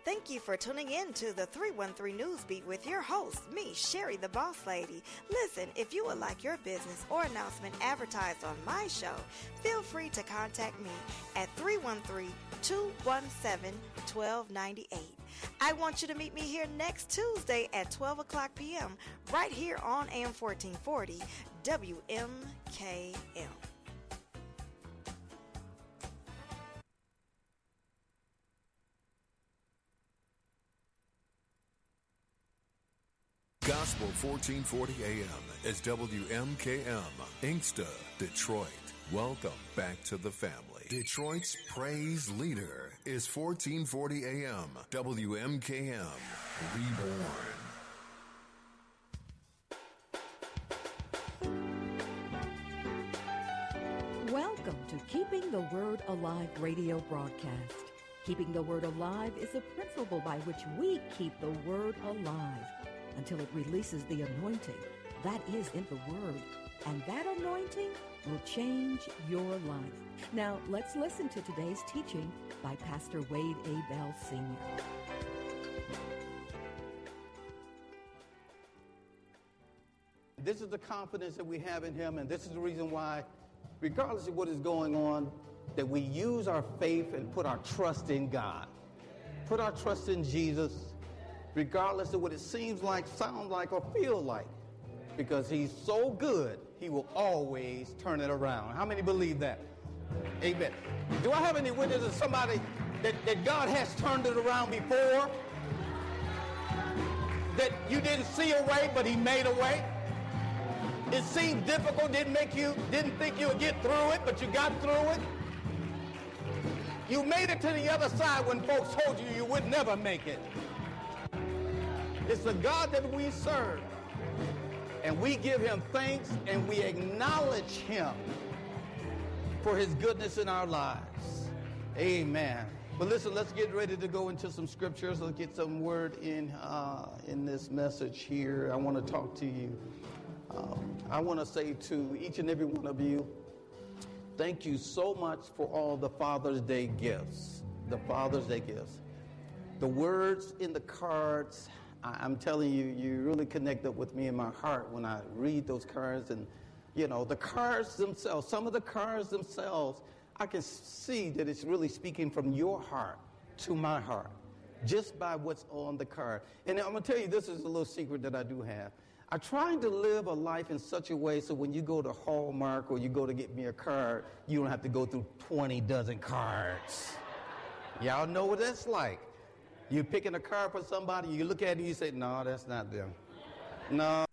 Thank you for tuning in to the 313 Newsbeat with your host, me, Sherry the Boss Lady. Listen, if you would like your business or announcement advertised on my show, feel free to contact me at 313-217-1298. I want you to meet me here next Tuesday at 12 o'clock p.m. right here on AM 1440 WMKM. Gospel 1440 AM is WMKM, Inkster, Detroit. Welcome back to the family. Detroit's praise leader is 1440 AM, WMKM, Reborn. Welcome to Keeping the Word Alive radio broadcast. Keeping the Word alive is a principle by which we keep the Word alive until it releases the anointing that is in the Word. And that anointing will change your life. Now, let's listen to today's teaching by Pastor Wade A. Bell Sr. This is the confidence that we have in Him, and this is the reason why, regardless of what is going on, that we use our faith and put our trust in God. Put our trust in Jesus, regardless of what it seems like, sound like, or feel like. Because He's so good, He will always turn it around. How many believe that? Amen. Do I have any witnesses of somebody that God has turned it around before? That you didn't see a way, but He made a way? It seemed difficult, didn't think you would get through it, but you got through it? You made it to the other side when folks told you you would never make it. It's the God that we serve. And we give Him thanks and we acknowledge Him for His goodness in our lives. Amen. But listen, let's get ready to go into some scriptures. Let's get some word in this message here. I want to talk to you. I want to say to each and every one of you, thank you so much for all the Father's Day gifts. The Father's Day gifts. The words in the cards, I'm telling you, you really connect up with me in my heart when I read those cards. And, you know, the cards themselves, some of the cards themselves, I can see that it's really speaking from your heart to my heart, just by what's on the card. And I'm going to tell you, this is a little secret that I do have. I'm trying to live a life in such a way so when you go to Hallmark or you go to get me a card, you don't have to go through 20 dozen cards. Y'all know what that's like. You're picking a card for somebody, you look at it and you say, no, that's not them. No,